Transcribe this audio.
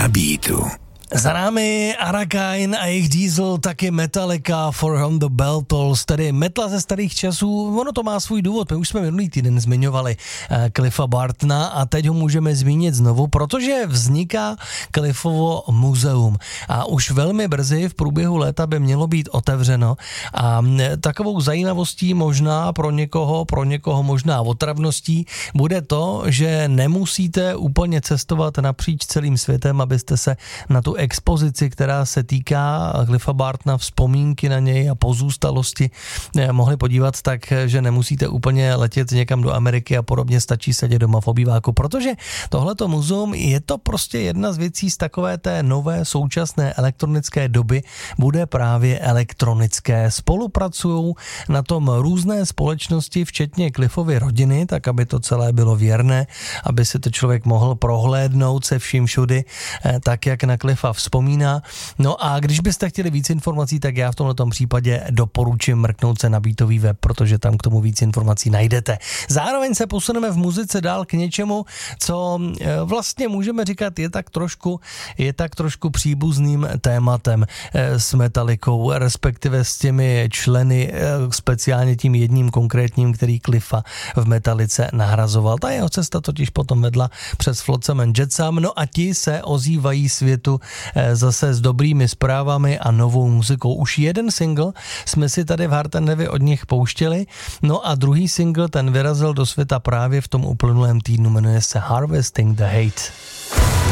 na beatu. Za námi Arakain a jejich Diesel, taky Metallica, For Whom the Bell Tolls, tedy metal ze starých časů. Ono to má svůj důvod, my už jsme minulý týden zmiňovali Cliffa Bartona a teď ho můžeme zmínit znovu, protože vzniká Cliffovo muzeum a už velmi brzy v průběhu léta by mělo být otevřeno a takovou zajímavostí možná pro někoho možná otravností bude to, že nemusíte úplně cestovat napříč celým světem, abyste se na tu expozici, která se týká Cliffa Bartona, vzpomínky na něj a pozůstalosti mohli podívat, takže nemusíte úplně letět někam do Ameriky a podobně, stačí sedět doma v obýváku, protože tohleto muzeum je to prostě jedna z věcí z takové té nové současné elektronické doby, bude právě elektronické. Spolupracují na tom různé společnosti, včetně Cliffovy rodiny, tak aby to celé bylo věrné, aby si to člověk mohl prohlédnout se vším všudy, tak jak na Cliffa vzpomíná. No a když byste chtěli víc informací, tak já v tomto případě doporučím mrknout se na Beatový web, protože tam k tomu víc informací najdete. Zároveň se posuneme v muzice dál k něčemu, co vlastně můžeme říkat je tak trošku příbuzným tématem s Metallicou, respektive s těmi členy, speciálně tím jedním konkrétním, který Cliffa v Metallice nahrazoval. Ta jeho cesta totiž potom vedla přes Flotsam and Jetsam, no a ti se ozývají světu zase s dobrými zprávami a novou muzikou. Už jeden single jsme si tady v Hard and Heavy od nich pouštěli, no a druhý single ten vyrazil do světa právě v tom uplynulém týdnu, jmenuje se Harvesting the Hate.